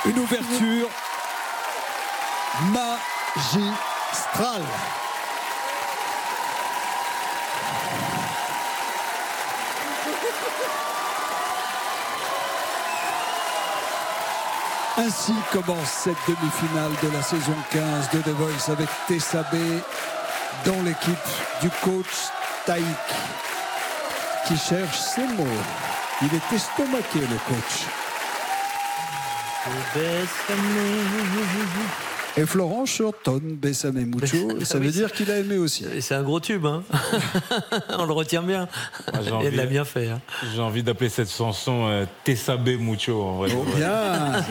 Une ouverture magistrale. Ainsi commence cette demi-finale de la saison 15 de The Voice avec Tessa B dans l'équipe du coach Taïk qui cherche ses mots. Il est estomaqué, le coach. Et Florent chantonne Bésame Mucho, ça veut dire qu'il a aimé aussi. C'est un gros tube, hein. On le retient bien. Il l'a bien fait. Hein. J'ai envie d'appeler cette chanson Tessa B Mucho, en vrai. Oh, bien.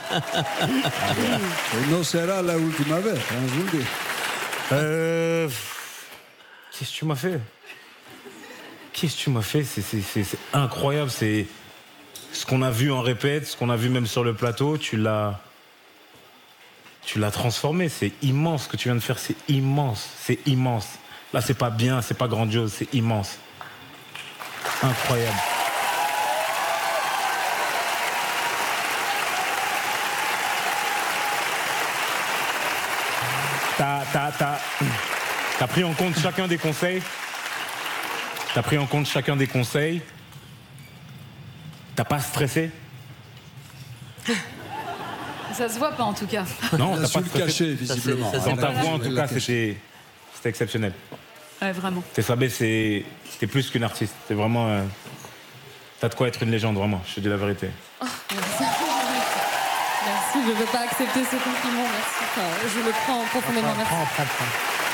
No sera la última vez, hein, je vous le dis. Qu'est-ce que tu m'as fait? Qu'est-ce que tu m'as fait? C'est incroyable. C'est ce qu'on a vu en répète, ce qu'on a vu même sur le plateau. Tu l'as transformé. C'est immense ce que tu viens de faire. C'est immense. C'est immense. Là, c'est pas bien, c'est pas grandiose, c'est immense. Incroyable. T'as pris en compte chacun des conseils. T'as pas stressé. Ça se voit pas en tout cas. Non, t'as pas le caché visiblement. Dans ta voix en tout cas, c'était exceptionnel. Ouais, vraiment. Tessa B, t'es plus qu'une artiste. T'es vraiment. T'as de quoi être une légende, vraiment. Je te dis la vérité. Oh, merci. Merci, je ne veux pas accepter ce compliment. Merci. Enfin, je le prends profondément. Merci. Prends.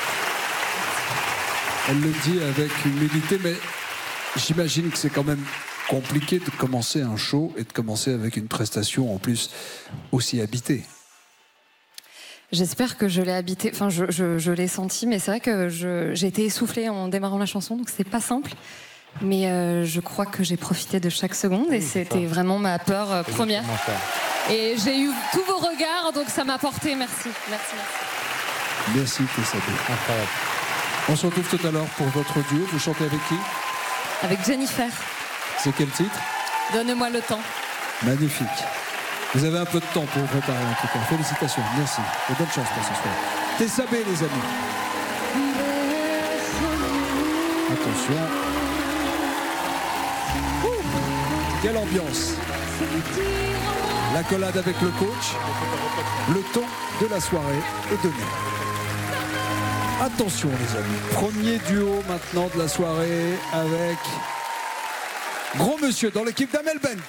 Elle le dit avec humilité, mais j'imagine que c'est quand même compliqué de commencer un show et de commencer avec une prestation en plus aussi habitée. J'espère que je l'ai habité, enfin je l'ai senti, mais c'est vrai que j'ai été essoufflée en démarrant la chanson, donc c'est pas simple. Mais je crois que j'ai profité de chaque seconde et c'était vraiment ma peur première. Et j'ai eu tous vos regards, donc ça m'a porté. Merci. Merci Tessa B. Incroyable. On se retrouve tout à l'heure pour votre duo. Vous chantez avec qui? Avec Jennifer. C'est quel titre? Donne-moi le temps. Magnifique. Vous avez un peu de temps pour vous préparer en tout cas. Félicitations, merci. Et bonne chance pour ce soir. Tessa B, les amis. Attention. Quelle ambiance. L'accolade avec le coach. Le ton de la soirée est donné. Attention les amis. Premier duo maintenant de la soirée avec Gros Monsieur dans l'équipe d'Amel Bent.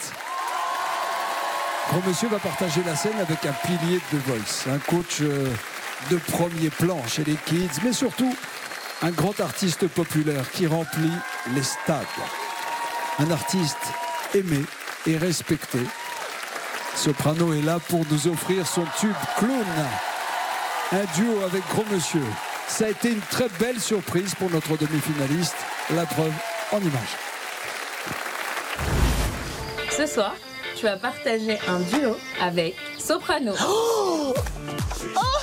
Gros Monsieur va partager la scène avec un pilier de The Voice, un coach de premier plan chez les kids, mais surtout un grand artiste populaire qui remplit les stades. Un artiste aimé et respecté. Soprano est là pour nous offrir son tube Clown. Un duo avec Gros Monsieur. Ça a été une très belle surprise pour notre demi-finaliste. La preuve en images. Ce soir, tu vas partager un duo avec Soprano. Oh